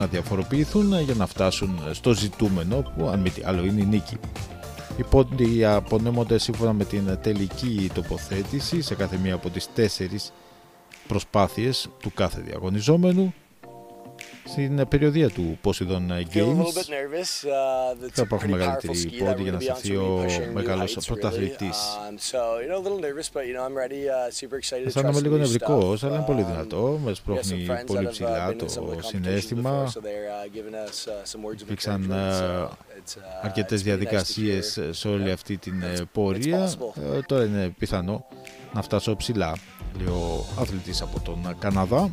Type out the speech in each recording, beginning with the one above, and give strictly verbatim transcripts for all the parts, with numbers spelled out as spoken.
να διαφοροποιηθούν για να φτάσουν στο ζητούμενο που αν μη τι άλλο είναι η νίκη. Οι πόντοι απονέμονται σύμφωνα με την τελική τοποθέτηση σε κάθε μία από τις τέσσερις προσπάθειες του κάθε διαγωνιζόμενου. Στην περιοδία του Poseidon Games θα υπάρχουν μεγαλύτεροι πόντοι για να σταθεί ο μεγάλος πρωταθλητής. Αισθάνομαι λίγο νευρικός, αλλά είναι πολύ δυνατό. Με σπρώχνει πολύ ψηλά το συναίσθημα. Υπήρξαν αρκετές διαδικασίες σε όλη αυτή την πορεία. Τώρα είναι πιθανό να φτάσω ψηλά, λέει ο αθλητής από τον Καναδά.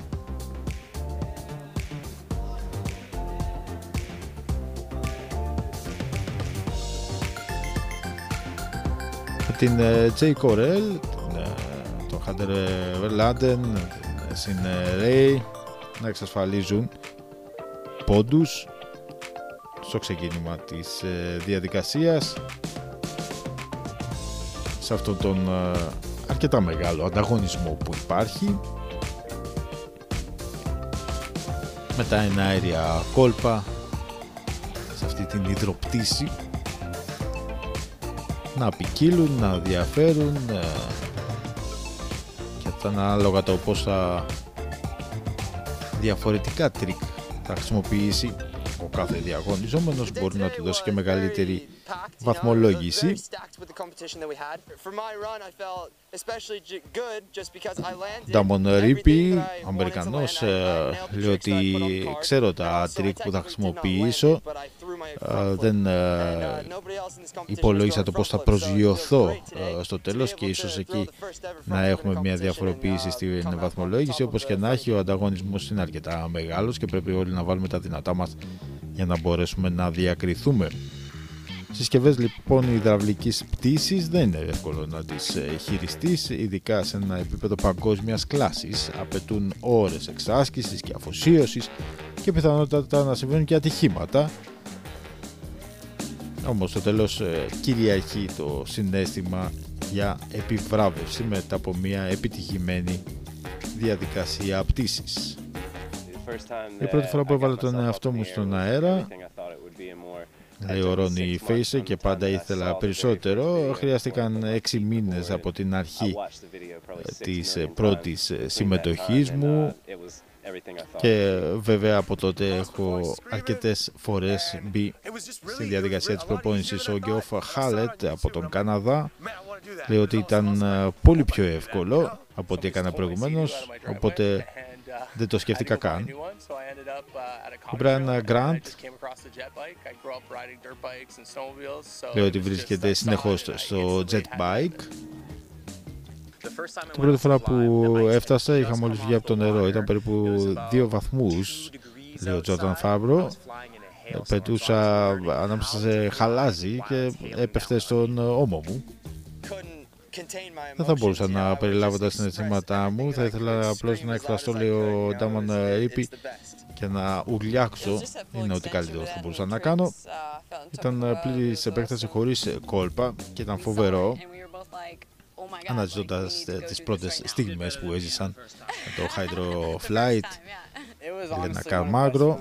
Την Jay Correll, τον Hunter Verlander, την Sin Ray να εξασφαλίζουν πόντους στο ξεκίνημα της διαδικασίας σε αυτόν τον αρκετά μεγάλο ανταγωνισμό που υπάρχει. Μετά ένα αέρια κόλπα σε αυτή την υδροπτήση να ποικίλουν, να διαφέρουν και αυτά ανάλογα το πόσα διαφορετικά τρίκ θα χρησιμοποιήσει ο κάθε διαγωνιζόμενος μπορεί να του δώσει και μεγαλύτερη βαθμολόγηση. Ντάμον Ρίπι, ο Αμερικανός, λέει ότι ξέρω τα τρίκ που θα χρησιμοποιήσω, δεν υπολόγισα το πώς θα προσγειωθώ στο τέλος και ίσως εκεί να έχουμε μια διαφοροποίηση στην βαθμολόγηση. Όπως και να έχει, ο ανταγωνισμός είναι αρκετά μεγάλος και πρέπει όλοι να βάλουμε τα δυνατά μας για να μπορέσουμε να διακριθούμε. Συσκευές λοιπόν υδραυλικής πτήσης δεν είναι εύκολο να τις χειριστείς, ειδικά σε ένα επίπεδο παγκόσμιας κλάσης. Απαιτούν ώρες εξάσκησης και αφοσίωσης και πιθανότατα να συμβαίνουν και ατυχήματα. Όμως στο τέλος κυριαρχεί το συναίσθημα για επιβράβευση μετά από μια επιτυχημένη διαδικασία πτήσης. Η πρώτη φορά που έβαλα τον εαυτό μου στον αέρα, λέει ο Ρόνι Φέισε, και πάντα ήθελα περισσότερο. Χρειάστηκαν έξι μήνες από την αρχή της πρώτης συμμετοχής μου και βέβαια από τότε έχω αρκετές φορές μπει στη διαδικασία της προπόνησης. Ο Γκεόφ Χάλετ από τον Καναδά λέει ότι ήταν πολύ πιο εύκολο από ό,τι έκανα προηγουμένως, οπότε δεν το σκέφτηκα καν. Ο Μπράιν Γκραντ λέει ότι βρίσκεται συνεχώς στο jet bike. Την πρώτη φορά που έφτασα είχα μόλις βγει από το νερό, ήταν περίπου δύο βαθμούς, λέει ο Τζόρνταν Φάβρο. Πετούσα ανάμεσα σε χαλάζι και έπεφτε στον ώμο μου. Δεν θα μπορούσα να περιλάβω τα συναισθήματά μου, θα ήθελα απλώς να εκφραστώ, λέει ο Ντάμον Ρίπι, και να ουρλιάξω. Είναι ό,τι καλύτερο θα μπορούσα να κάνω. Ήταν πλήρης επέκταση χωρίς κόλπα και ήταν φοβερό, αναζητώντας τις πρώτες στιγμές που έζησαν το Hydro Flight. Ελένα Καρμάγρο.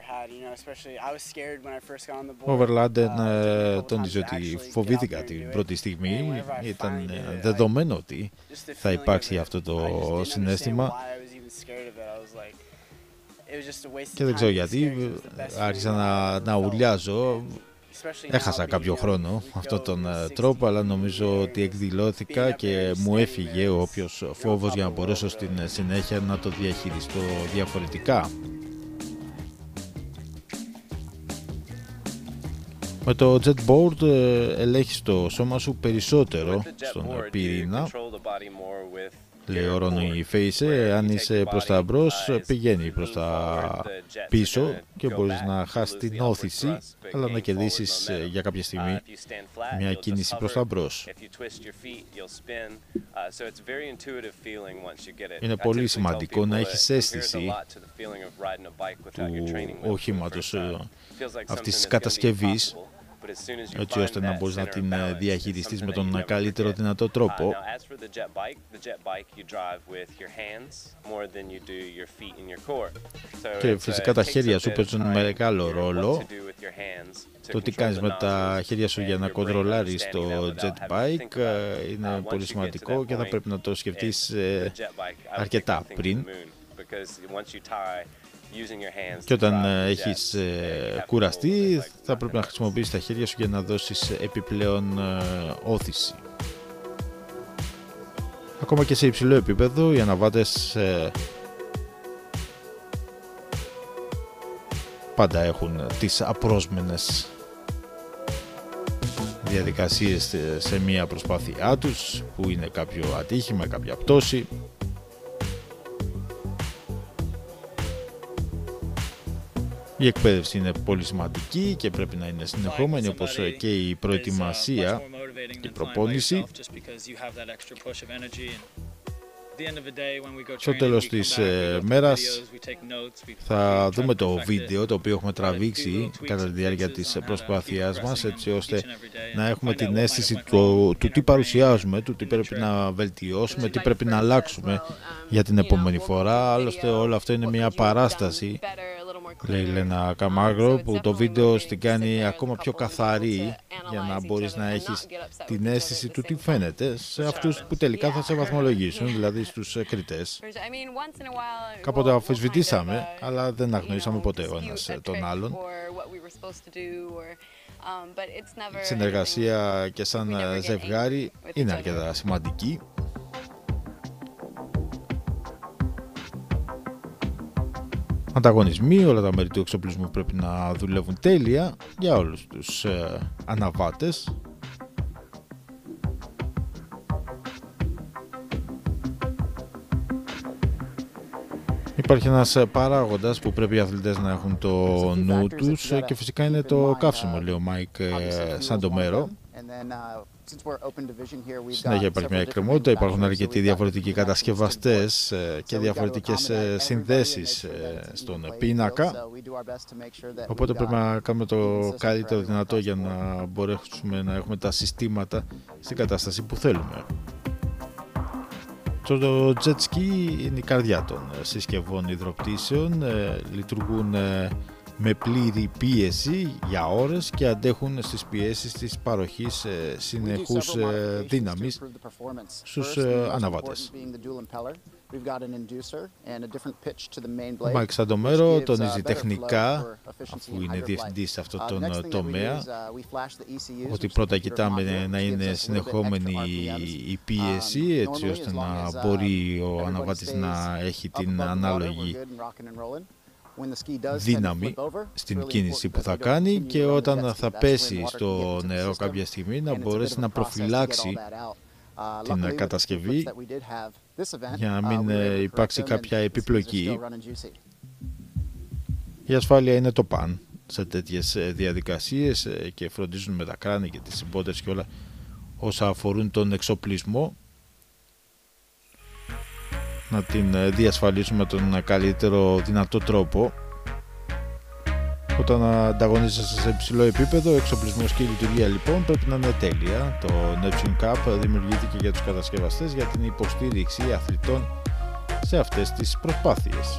Ο Verlander τόνιζε ότι φοβήθηκα την πρώτη στιγμή, ήταν δεδομένο ότι θα υπάρξει αυτό το συναίσθημα και δεν ξέρω γιατί άρχισα να, να ουρλιάζω. Έχασα κάποιο χρόνο αυτόν τον τρόπο, αλλά νομίζω ότι εκδηλώθηκα και μου έφυγε ο όποιος φόβος για να μπορέσω στην συνέχεια να το διαχειριστώ διαφορετικά. Με το jetboard ελέγχεις το σώμα σου περισσότερο στον πυρήνα, λέει ο Ρόνι Φέισε. Αν είσαι προς τα μπρος, πηγαίνει προς τα πίσω και μπορείς να χάσεις την όθηση, αλλά να κερδίσεις για κάποια στιγμή μια κίνηση προς τα μπρος. Είναι πολύ σημαντικό να έχεις αίσθηση του οχήματος, αυτής της κατασκευής, έτσι ώστε να μπορείς να την διαχειριστείς με τον καλύτερο δυνατό τρόπο. Και φυσικά τα χέρια σου παίζουν μεγάλο ρόλο. Το τι κάνεις με τα χέρια σου για να κοντρολάρεις το jet bike είναι πολύ σημαντικό και θα πρέπει να το σκεφτείς αρκετά πριν. Και όταν έχεις κουραστεί θα πρέπει να χρησιμοποιήσεις τα χέρια σου για να δώσεις επιπλέον όθηση. Ακόμα και σε υψηλό επίπεδο οι αναβάτες πάντα έχουν τις απρόσμενες διαδικασίες σε μία προσπάθειά τους, που είναι κάποιο ατύχημα, κάποια πτώση. Η εκπαίδευση είναι πολύ σημαντική και πρέπει να είναι συνεχόμενη, όπως και η προετοιμασία και η προπόνηση. Στο τέλος της ε, μέρας θα δούμε το βίντεο το οποίο έχουμε τραβήξει κατά τη διάρκεια της προσπάθειάς μας, έτσι ώστε να έχουμε την αίσθηση του, του τι παρουσιάζουμε, του τι πρέπει να βελτιώσουμε, τι πρέπει να αλλάξουμε για την επόμενη φορά. Άλλωστε όλο αυτό είναι μια παράσταση, λέει η Λένα Καμάγρο, που το βίντεο στην κάνει ακόμα πιο καθαρή για να μπορείς να έχεις την αίσθηση του τι φαίνεται σε αυτούς που τελικά θα σε βαθμολογήσουν, δηλαδή στους κριτές. Κάποτε αμφισβητήσαμε, αλλά δεν αγνοήσαμε ποτέ ο ένας τον άλλον. Συνεργασία και σαν ζευγάρι είναι αρκετά σημαντική. Ανταγωνισμοί, όλα τα μέρη του εξοπλισμού πρέπει να δουλεύουν τέλεια για όλους τους ε, αναβάτες. Υπάρχει ένας παράγοντας που πρέπει οι αθλητές να έχουν το νου τους και φυσικά είναι το καύσιμο, λέει ο Μάικ Σαντομέρο. Συνέχεια υπάρχει μια εκκρεμότητα, υπάρχουν αρκετοί διαφορετικοί κατασκευαστές και διαφορετικές συνδέσεις στον πίνακα, οπότε πρέπει να κάνουμε το καλύτερο δυνατό για να μπορέσουμε να έχουμε τα συστήματα στην κατάσταση που θέλουμε. Το jet ski είναι η καρδιά των συσκευών υδροπτήσεων, λειτουργούν με πλήρη πίεση για ώρες και αντέχουν στις πιέσεις της παροχής συνεχούς δύναμης στους αναβάτες. Ο Μάικ Σαντομέρο τονίζει τεχνικά, αφού είναι διευθυντής σε αυτό τον τομέα, ότι πρώτα κοιτάμε να είναι συνεχόμενη η πίεση, έτσι ώστε να μπορεί ο αναβάτης να έχει την ανάλογη δύναμη στην κίνηση που θα κάνει, και όταν θα πέσει στο νερό κάποια στιγμή να μπορέσει να προφυλάξει την κατασκευή για να μην υπάρξει κάποια επιπλοκή. Η ασφάλεια είναι το παν σε τέτοιες διαδικασίες και φροντίζουν με τα κράνη και τις συμπότερες και όλα όσα αφορούν τον εξοπλισμό να την διασφαλίσουμε με τον καλύτερο δυνατό τρόπο. Όταν ανταγωνίζεσαι σε υψηλό επίπεδο, ο εξοπλισμός και η λειτουργία λοιπόν πρέπει να είναι τέλεια. Το Neptune Cup δημιουργήθηκε για τους κατασκευαστές για την υποστήριξη αθλητών σε αυτές τις προσπάθειες.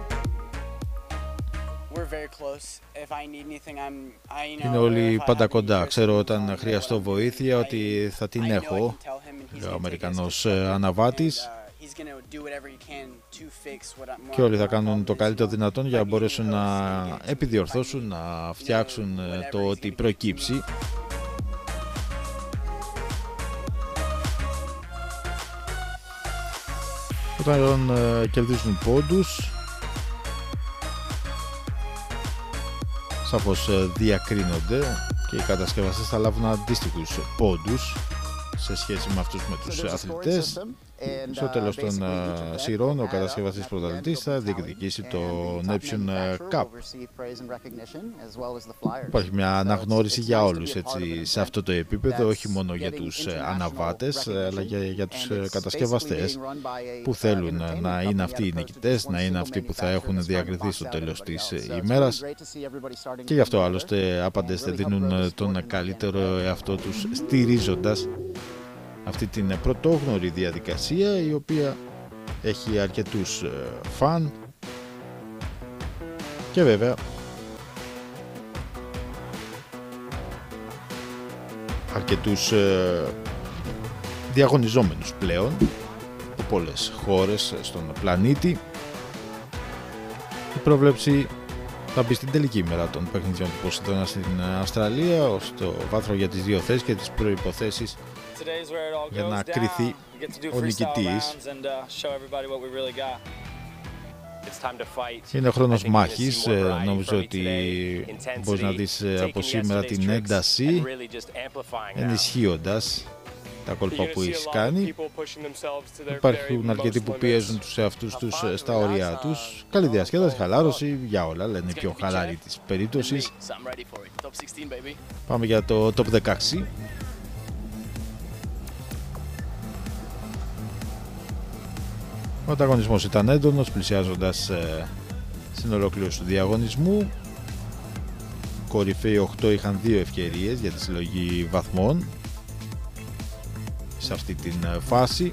Είναι όλοι πάντα κοντά. Ξέρω όταν χρειαστώ βοήθεια ότι θα την έχω. Ο Αμερικανός αναβάτης. Και όλοι θα κάνουν το καλύτερο δυνατόν για να μπορέσουν να επιδιορθώσουν, να φτιάξουν το ότι προκύψει. Όταν κερδίζουν πόντους, σαφώς διακρίνονται και οι κατασκευαστές θα λάβουν αντίστοιχους πόντους σε σχέση με αυτούς με τους αθλητές. Στο τέλος των σειρών, ο κατασκευαστής πρωταθλητής θα διεκδικήσει το Neptune Cup. Υπάρχει μια αναγνώριση για όλους έτσι, σε αυτό το επίπεδο, όχι μόνο για τους αναβάτες, αλλά και για τους κατασκευαστές που θέλουν να είναι αυτοί οι νικητές, να είναι αυτοί που θα έχουν διακριθεί στο τέλος της ημέρας. Και γι' αυτό άλλωστε άπαντες δίνουν τον καλύτερο εαυτό τους, στηρίζοντας αυτή την πρωτόγνωρη διαδικασία, η οποία έχει αρκετούς φαν και βέβαια αρκετούς διαγωνιζόμενους πλέον από πολλές χώρες στον πλανήτη. Η πρόβλεψη θα μπει στην τελική ημέρα των παιχνιδιών του Ποσειδώνα στην Αυστραλία, ως το βάθρο για τις δύο θέσεις και τις προϋποθέσεις για να κριθεί ο νικητής. Είναι χρόνος μάχης, νομίζω ότι μπορείς να δεις από σήμερα την ένταση ενισχύοντας τα κόλπα που έχεις κάνει. Υπάρχουν αρκετοί που πιέζουν τους εαυτούς τους στα όρια τους. Καλή διασκέδαση, χαλάρωση, για όλα, λένε πιο χαλάρη της περίπτωσης. Πάμε για το top δεκαέξι. Ο ανταγωνισμός ήταν έντονος, πλησιάζοντας ε, στην ολοκλήρωση του διαγωνισμού. Κορυφαίοι οκτώ είχαν δύο ευκαιρίες για τη συλλογή βαθμών σε αυτή την φάση.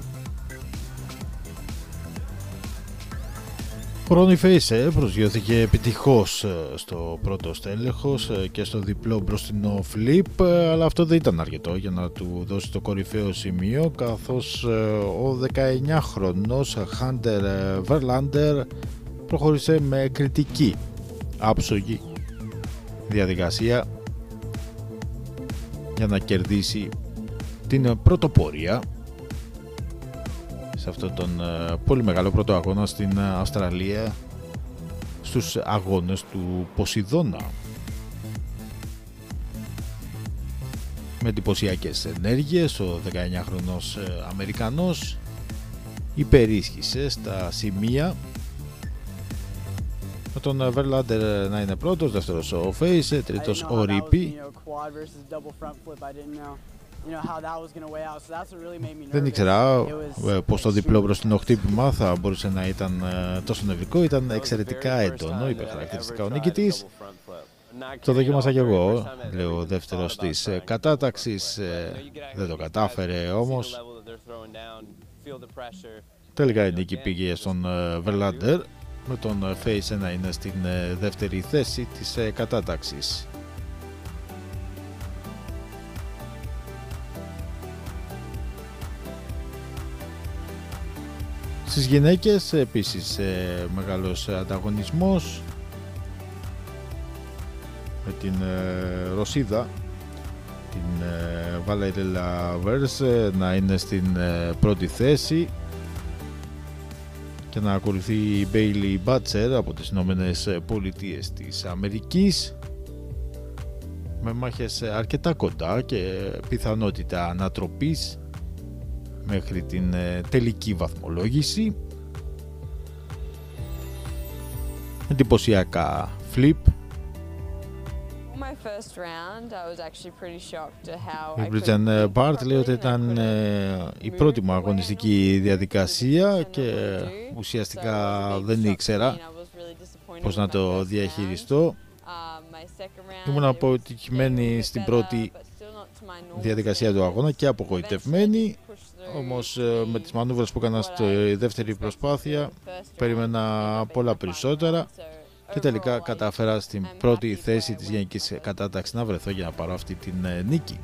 Ο Ρόνι Φέισε προσγειώθηκε επιτυχώς στο πρώτο στέλεχος και στο διπλό μπροστινό flip, αλλά αυτό δεν ήταν αρκετό για να του δώσει το κορυφαίο σημείο, καθώς ο δεκαεννιάχρονος Χάντερ Βερλάντερ προχώρησε με κριτική άψογη διαδικασία για να κερδίσει την πρωτοπορία σε αυτόν τον uh, πολύ μεγάλο πρώτο αγώνα στην uh, Αυστραλία, στους αγώνες του Ποσειδώνα. Με εντυπωσιακές ενέργειες, ο δεκαεννιάχρονος uh, Αμερικανός υπερίσχυσε στα σημεία, με τον Verlander να είναι πρώτος, δεύτερος ο Face, τρίτος ο Ρίπι. Δεν ήξερα πως το διπλό μπροστινό χτύπημα θα μπορούσε να ήταν τόσο νευρικό. Ήταν εξαιρετικά έντονο, υπερχαρακτηριστικά ο νικητής. Το δοκίμασα και εγώ, λέω ο δεύτερος της κατάταξης, δεν το κατάφερε όμως. Τελικά η νίκη πήγε στον Verlander, με τον Face να είναι στην δεύτερη θέση της κατάταξης. Στις γυναίκες επίσης ε, μεγάλος ανταγωνισμός, με την ε, Ρωσίδα, την ε, Βαλερίλα Βέρς ε, να είναι στην ε, πρώτη θέση και να ακολουθεί η Μπέιλι Μπάτσερ από τις Ηνωμένες Πολιτείες της Αμερικής, με μάχες αρκετά κοντά και πιθανότητα ανατροπής μέχρι την ε, τελική βαθμολόγηση. Εντυπωσιακά flip. Η Bridget Bart λέει ότι ήταν ε, η πρώτη μου αγωνιστική διαδικασία και ουσιαστικά δεν ήξερα πώς να το διαχειριστώ. Ήμουν αποτυχημένη στην πρώτη διαδικασία του αγώνα και απογοητευμένη. Όμως με τις μανούβρες που έκανα στη δεύτερη προσπάθεια περίμενα πολλά περισσότερα και τελικά κατάφερα στην πρώτη θέση της γενικής κατάταξης να βρεθώ για να πάρω αυτή την νίκη.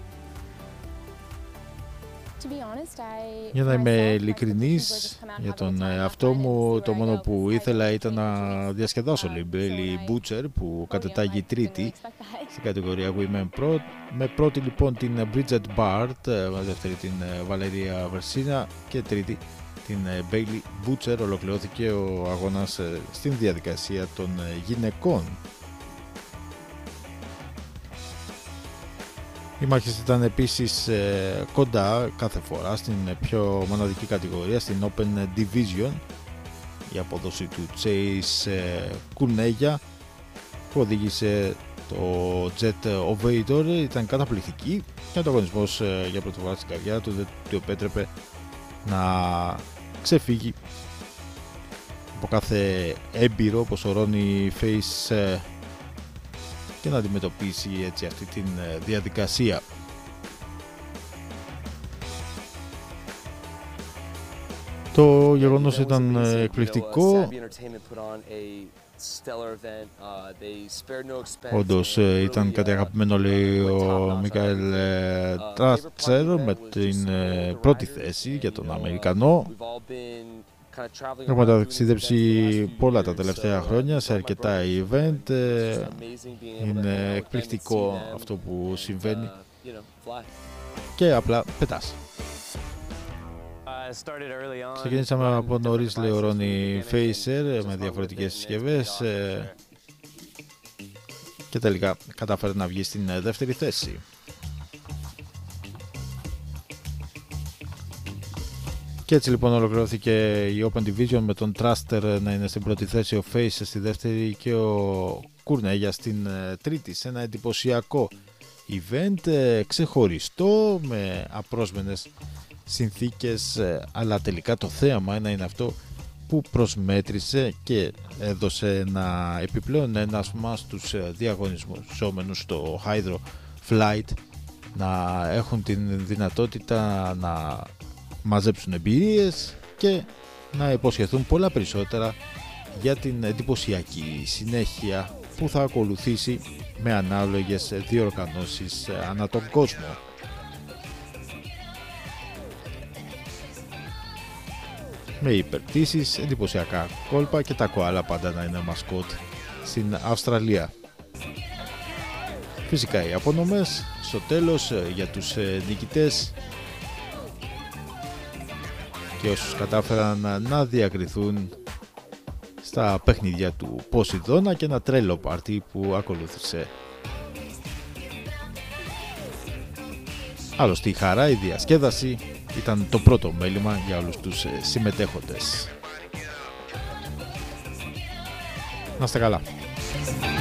Για να είμαι ειλικρινής για τον εαυτό μου, το μόνο που ήθελα ήταν να διασκεδάσω η Μπέιλι Μπούτσερ, που κατετάγει τρίτη στην κατηγορία Women Pro. Με πρώτη λοιπόν την Bridget Bart, με δεύτερη την Βαλερία Βερσίνα και τρίτη την Μπέιλι Μπούτσερ. Ολοκληρώθηκε ο αγώνας στην διαδικασία των γυναικών. Οι μάχες ήταν επίσης ε, κοντά κάθε φορά στην πιο μοναδική κατηγορία, στην Open Division. Η απόδοση του Chase ε, Κουρνέγια που οδήγησε το Jet Ovator ήταν καταπληκτική και ο ανταγωνισμός ε, για πρώτη φορά στην καριέρα του δεν του επέτρεπε να ξεφύγει από κάθε έμπειρο όπως ο Ronnie Face ε, και να αντιμετωπίσει έτσι αυτή τη διαδικασία. Το γεγονός ήταν εκπληκτικό. Όντως ήταν κάτι αγαπημένο, λέει ο Μίκαελ Τράτσερ, με την πρώτη θέση για τον Αμερικανό. Έχουμε ταξιδέψει πολλά τα τελευταία χρόνια σε αρκετά event. Είναι εκπληκτικό αυτό που συμβαίνει και απλά πετάς. Ξεκινήσαμε από νωρίς, λέει ο Ρόνι Φέισερ, με διαφορετικές συσκευές και τελικά κατάφερε να βγει στην δεύτερη θέση. Και έτσι λοιπόν ολοκληρώθηκε η Open Division με τον Traster να είναι στην πρώτη θέση, ο Face στη δεύτερη και ο Κουρνέγια στην τρίτη, σε ένα εντυπωσιακό event, ξεχωριστό, με απρόσμενες συνθήκες, αλλά τελικά το θέαμα ένα είναι αυτό που προσμέτρησε και έδωσε ένα επιπλέον ένασμα στους διαγωνιζόμενους στο Hydro Flight να έχουν την δυνατότητα να μαζέψουν εμπειρίες και να υποσχεθούν πολλά περισσότερα για την εντυπωσιακή συνέχεια που θα ακολουθήσει με ανάλογες διοργανώσεις ανά τον κόσμο. Με υπερπτήσεις, εντυπωσιακά κόλπα και τα κοάλα πάντα να είναι μασκότ στην Αυστραλία. Φυσικά οι απονομές στο τέλος για τους νικητές και όσους κατάφεραν να διακριθούν στα παιχνίδια του Ποσειδώνα και ένα τρέλο πάρτι που ακολούθησε. Άλλωστε η χαρά, η διασκέδαση ήταν το πρώτο μέλημα για όλους τους συμμετέχοντες. Να είστε καλά.